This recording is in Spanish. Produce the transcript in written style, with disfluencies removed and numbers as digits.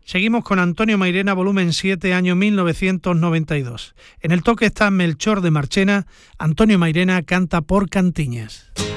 Seguimos con Antonio Mairena, volumen 7, año 1992. En el toque está Melchor de Marchena. Antonio Mairena canta por Cantiñas.